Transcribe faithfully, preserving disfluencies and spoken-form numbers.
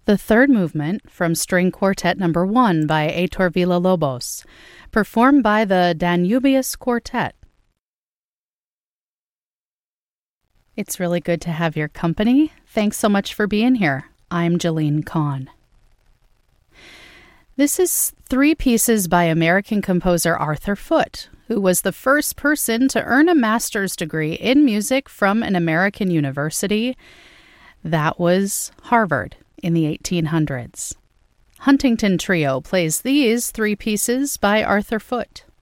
The third movement from String Quartet Number one by Heitor Villa-Lobos, performed by the Danubius Quartet. It's really good to have your company. Thanks so much for being here. I'm Jalene Kahn. This is three pieces by American composer Arthur Foote, who was the first person to earn a master's degree in music from an American university. That was Harvard in the eighteen hundreds. Huntington Trio plays these three pieces by Arthur Foote.